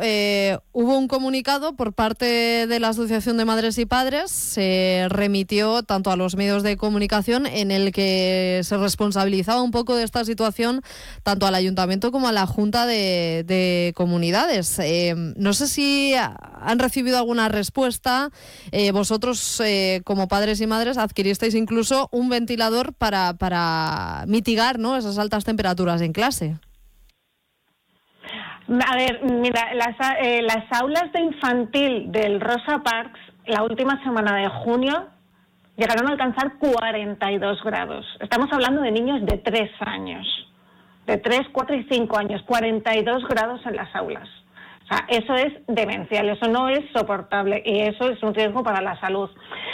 hubo un comunicado por parte de la Asociación de Madres y Padres, se remitió tanto a los medios de comunicación en el que se responsabilizaba un poco de esta situación tanto al Ayuntamiento como a la Junta de Comunidades. No sé si han recibido alguna respuesta. Vosotros, como padres y madres, adquiristeis incluso un ventilador para mitigar, ¿no?, esas altas temperaturas en clase. A ver, mira, las aulas de infantil del Rosa Parks la última semana de junio llegaron a alcanzar 42 grados. Estamos hablando de niños de 3 años, de 3, 4 y 5 años, 42 grados en las aulas. O sea, eso es demencial, eso no es soportable y eso es un riesgo para la salud.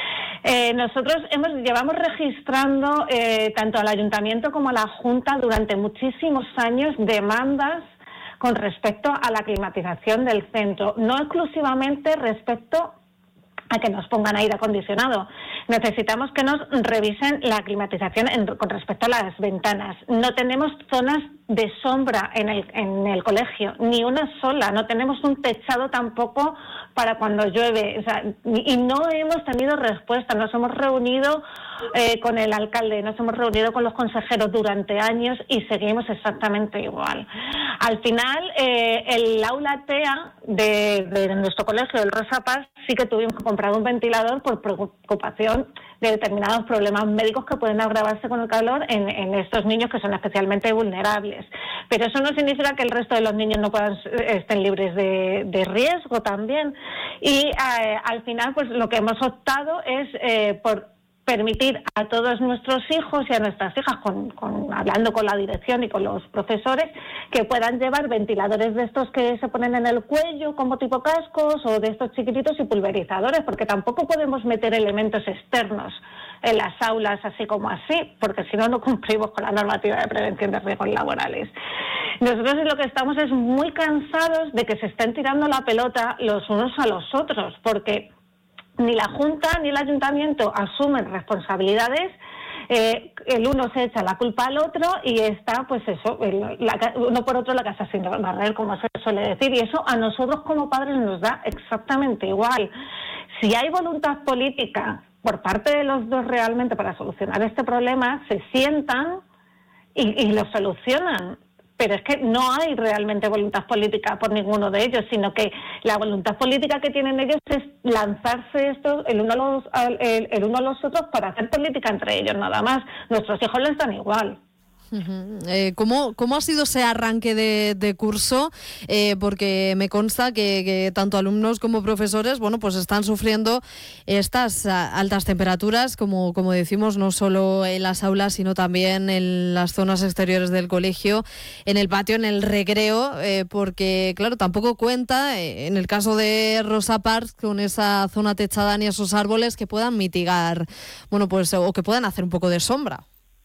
Nosotros llevamos registrando tanto al Ayuntamiento como a la Junta durante muchísimos años demandas con respecto a la climatización del centro, no exclusivamente respecto a que nos pongan aire acondicionado. Necesitamos que nos revisen la climatización con respecto a las ventanas. No tenemos zonas de sombra en el colegio, ni una sola. No tenemos un techado tampoco para cuando llueve. O sea, y no hemos tenido respuesta. Nos hemos reunido con el alcalde, nos hemos reunido con los consejeros durante años y seguimos exactamente igual. Al final, el aula TEA de nuestro colegio, el Rosa Paz, sí que tuvimos que comprar un ventilador por preocupación de determinados problemas médicos que pueden agravarse con el calor en estos niños que son especialmente vulnerables. Pero eso no significa que el resto de los niños no estén libres de riesgo también. Y al final, pues lo que hemos optado es por permitir a todos nuestros hijos y a nuestras hijas, hablando con la dirección y con los profesores, que puedan llevar ventiladores de estos que se ponen en el cuello como tipo cascos o de estos chiquititos y pulverizadores, porque tampoco podemos meter elementos externos en las aulas así como así, porque si no, no cumplimos con la normativa de prevención de riesgos laborales. Nosotros lo que estamos es muy cansados de que se estén tirando la pelota los unos a los otros, porque ni la Junta ni el Ayuntamiento asumen responsabilidades, el uno se echa la culpa al otro y está, pues eso, uno por otro la casa sin barrer, como se suele decir, y eso a nosotros como padres nos da exactamente igual. Si hay voluntad política por parte de los dos realmente para solucionar este problema, se sientan y lo solucionan. Pero es que no hay realmente voluntad política por ninguno de ellos, sino que la voluntad política que tienen ellos es lanzarse esto el uno a los otros para hacer política entre ellos, nada más. Nuestros hijos les dan igual. ¿Cómo ha sido ese arranque de curso? Porque me consta que tanto alumnos como profesores, bueno, pues están sufriendo estas altas temperaturas, como decimos, no solo en las aulas, sino también en las zonas exteriores del colegio, en el patio, en el recreo, porque, claro, tampoco cuenta, en el caso de Rosa Parks, con esa zona techada ni esos árboles que puedan mitigar, bueno, pues, o que puedan hacer un poco de sombra.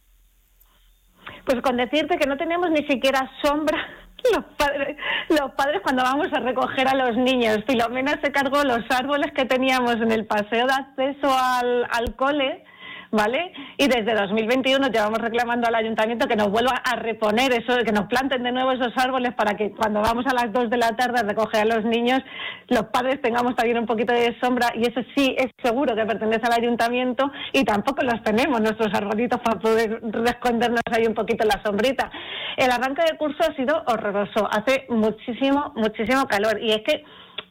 Pues con decirte que no tenemos ni siquiera sombra los padres cuando vamos a recoger a los niños. Filomena se cargó los árboles que teníamos en el paseo de acceso al cole, ¿vale? Y desde 2021 llevamos reclamando al Ayuntamiento que nos vuelva a reponer eso, que nos planten de nuevo esos árboles para que cuando vamos a las 2 de la tarde a recoger a los niños, los padres tengamos también un poquito de sombra, y eso sí es seguro que pertenece al Ayuntamiento, y tampoco los tenemos, nuestros arbolitos, para poder escondernos ahí un poquito en la sombrita. El arranque del curso ha sido horroroso, hace muchísimo calor, y es que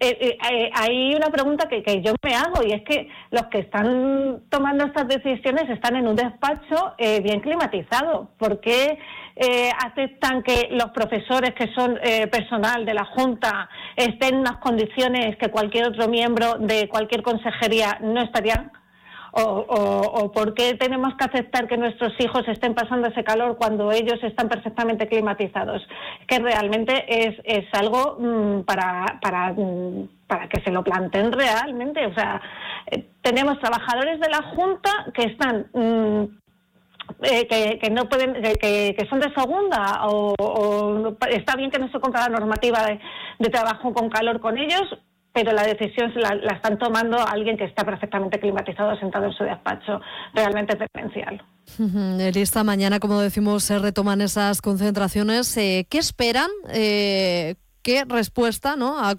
hay una pregunta que yo me hago, y es que los que están tomando estas decisiones están en un despacho bien climatizado. ¿Por qué aceptan que los profesores, que son personal de la Junta, estén en unas condiciones que cualquier otro miembro de cualquier consejería no estarían? ¿O por qué tenemos que aceptar que nuestros hijos estén pasando ese calor cuando ellos están perfectamente climatizados? Que realmente es algo para que se lo planteen realmente. O sea, tenemos trabajadores de la Junta que están que no pueden, que son de segunda, o está bien que no se cumpla la normativa de trabajo con calor con ellos, pero la decisión la están tomando alguien que está perfectamente climatizado sentado en su despacho. Realmente demencial. Esta mañana, como decimos, se retoman esas concentraciones. ¿Qué esperan? ¿Qué respuesta, ¿no?, ha